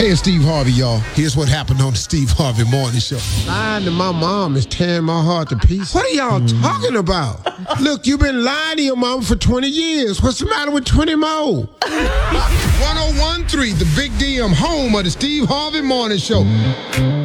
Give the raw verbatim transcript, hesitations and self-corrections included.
Hey, it's Steve Harvey, y'all. Here's what happened on the Steve Harvey Morning Show. Lying to my mom is tearing my heart to pieces. What are y'all mm. talking about? Look, you've been lying to your mom for twenty years. What's the matter with twenty more? one oh one point three, the Big D M, home of the Steve Harvey Morning Show.